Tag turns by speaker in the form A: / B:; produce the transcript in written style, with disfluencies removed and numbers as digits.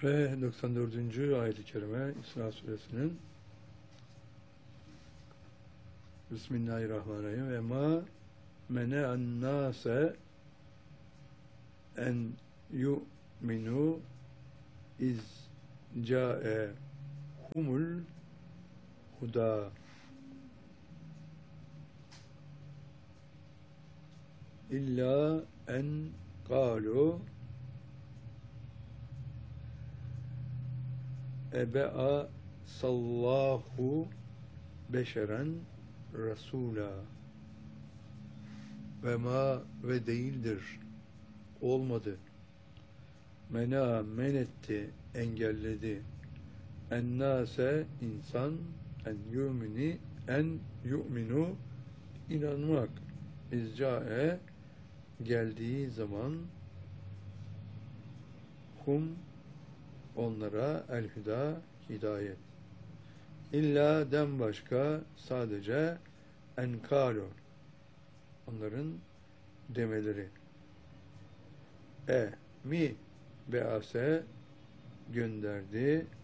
A: Ve 94. ayet-i kerime İsra suresinin Bismillahirrahmanirrahim. Ve ma mene'an nase en yu'minu iz ca'e humul huda illa en kalu ebe'a sallahu beşeren Resul'a ve ma ve değildir, olmadı, mena men etti, engelledi, ennase insan, en yu'minu inanmak, izcae geldiği zaman, hum onlara el-hüda hidayet. İlla den başka sadece enkâlu onların demeleri. Mi bease gönderdi